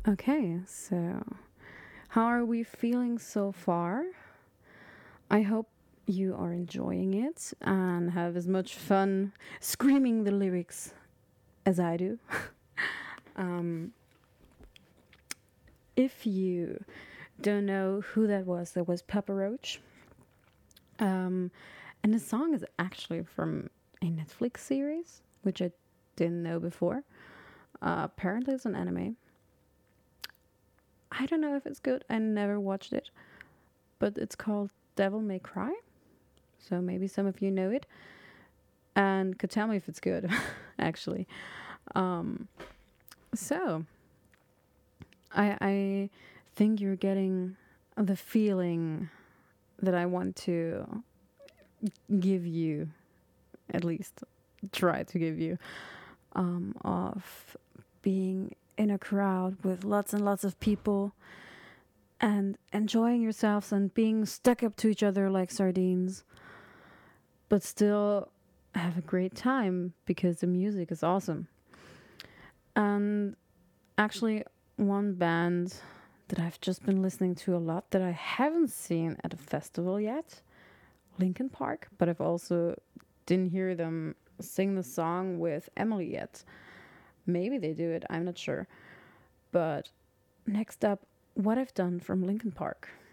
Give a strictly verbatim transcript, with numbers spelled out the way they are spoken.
Okay, so how are we feeling so far? I hope you are enjoying it and have as much fun screaming the lyrics as I do. um, if you don't know who that was, that was Papa Roach. Um, and the song is actually from a Netflix series, which I didn't know before. Uh, apparently, it's an anime. I don't know if it's good. I never watched it, but it's called Devil May Cry. So maybe some of you know it and could tell me if it's good, actually. Um, so I, I think you're getting the feeling that I want to give you, at least try to give you, um, of being in a crowd with lots and lots of people and enjoying yourselves and being stuck up to each other like sardines, but still have a great time because the music is awesome. And actually, one band that I've just been listening to a lot that I haven't seen at a festival yet, Linkin Park, but I've also didn't hear them sing the song with Emily yet. Maybe they do it, I'm not sure. But next up, What I've Done from Linkin Park.